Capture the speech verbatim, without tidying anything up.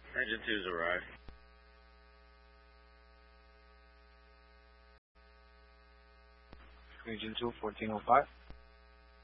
Engine two's arrived. Region two, fourteen oh five.